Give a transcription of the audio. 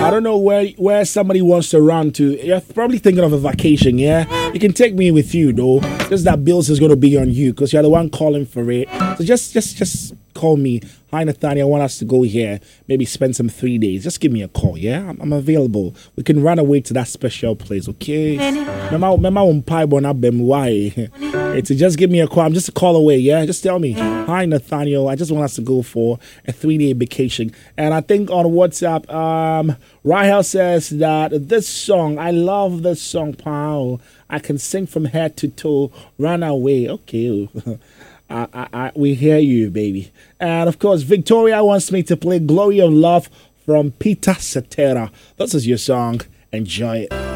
I don't know where somebody wants to run to. You're probably thinking of a vacation, yeah? You can take me with you, though. Just that bills is going to be on you because you're the one calling for it. So just call me. Hi, Nathaniel. I want us to go here. Maybe spend some 3 days. Just give me a call, yeah? I'm available. We can run away to that special place, okay? It's just give me a call. I'm just a call away, yeah? Just tell me. Hi, Nathaniel. I just want us to go for a 3-day vacation. And I think on WhatsApp, Rahel says that this song, I love this song, pal. I can sing from head to toe. Run away. Okay. We hear you, baby. And of course, Victoria wants me to play Glory of Love from Peter Cetera. This is your song. Enjoy it.